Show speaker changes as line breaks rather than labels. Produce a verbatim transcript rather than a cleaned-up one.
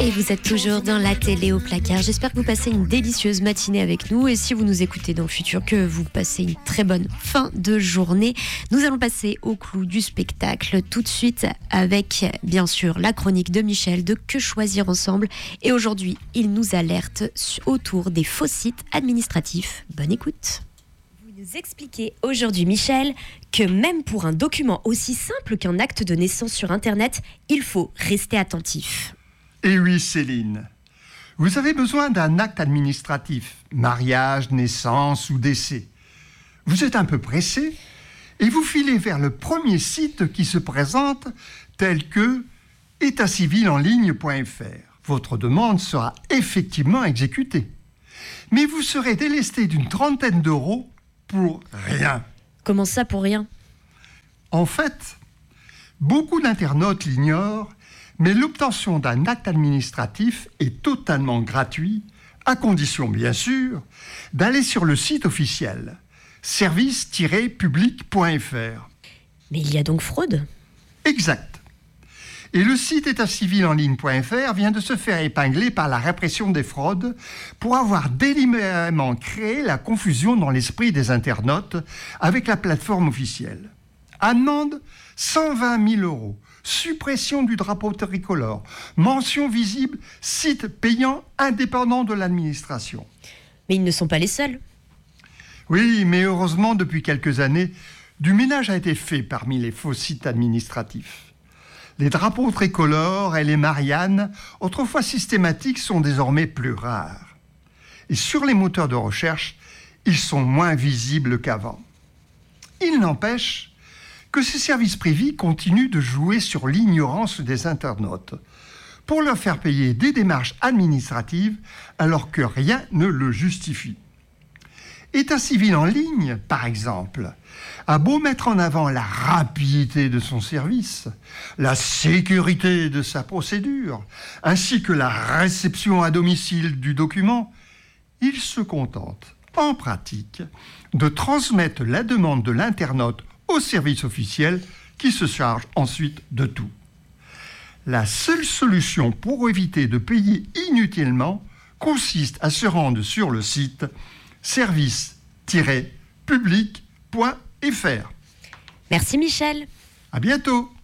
Et vous êtes toujours dans la télé au placard. J'espère que vous passez une délicieuse matinée avec nous. Et si vous nous écoutez dans le futur, que vous passez une très bonne fin de journée. Nous allons passer au clou du spectacle tout de suite avec, bien sûr, la chronique de Michel de Que choisir ensemble. Et aujourd'hui, il nous alerte autour des faux sites administratifs. Bonne écoute. Vous nous expliquez aujourd'hui, Michel, que même pour un document aussi simple qu'un acte de naissance sur Internet, il faut rester attentif.
Eh oui, Céline. Vous avez besoin d'un acte administratif, mariage, naissance ou décès. Vous êtes un peu pressé et vous filez vers le premier site qui se présente, tel que état civil en ligne point f r. Votre demande sera effectivement exécutée. Mais vous serez délesté d'une trentaine d'euros pour rien.
Comment ça pour rien ?
En fait, beaucoup d'internautes l'ignorent, mais l'obtention d'un acte administratif est totalement gratuite, à condition bien sûr d'aller sur le site officiel service tiret public point f r.
Mais il y a donc fraude ?
Exact. Et le site état civil en ligne point f r vient de se faire épingler par la répression des fraudes pour avoir délibérément créé la confusion dans l'esprit des internautes avec la plateforme officielle. Amende cent vingt mille euros. Suppression du drapeau tricolore, mention visible, site payant indépendant de l'administration.
Mais ils ne sont pas les seuls.
Oui, mais heureusement, depuis quelques années, du ménage a été fait parmi les faux sites administratifs. Les drapeaux tricolores et les Mariannes, autrefois systématiques, sont désormais plus rares. Et sur les moteurs de recherche, ils sont moins visibles qu'avant. Il n'empêche que ces services privés continuent de jouer sur l'ignorance des internautes pour leur faire payer des démarches administratives alors que rien ne le justifie. État civil en ligne, par exemple, a beau mettre en avant la rapidité de son service, la sécurité de sa procédure, ainsi que la réception à domicile du document, il se contente, en pratique, de transmettre la demande de l'internaute au service officiel qui se charge ensuite de tout. La seule solution pour éviter de payer inutilement consiste à se rendre sur le site service tiret public point f r.
Merci Michel.
À bientôt.